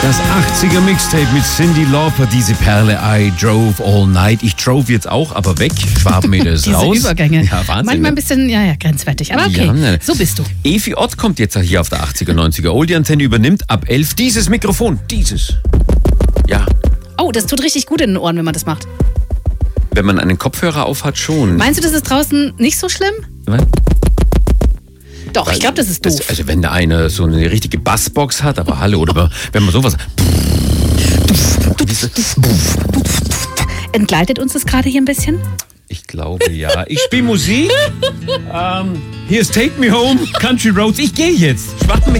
Das 80er Mixtape mit Cyndi Lauper, diese Perle, I drove all night. Ich drove jetzt auch, aber weg. Schwabenmeter ist Diese raus. Übergänge. Ja, Wahnsinn. Manchmal ein bisschen, grenzwertig. Aber okay, Ja, so bist du. Evi Ott kommt jetzt hier auf der 80er, 90er. Oldie-Antenne übernimmt ab 11 dieses Mikrofon. Dieses. Ja, Oh, das tut richtig gut in den Ohren, wenn man das macht. wenn man einen Kopfhörer auf hat, schon. Meinst du, das ist draußen nicht so schlimm? Was? Doch, ich glaube, das ist doof. Also wenn da einer so eine richtige Bassbox hat, aber hallo, oder wenn man sowas... Entgleitet uns das gerade hier ein bisschen? Ich glaube, ja. Ich spiele Musik. Hier ist Take Me Home, Country Roads. Ich gehe jetzt.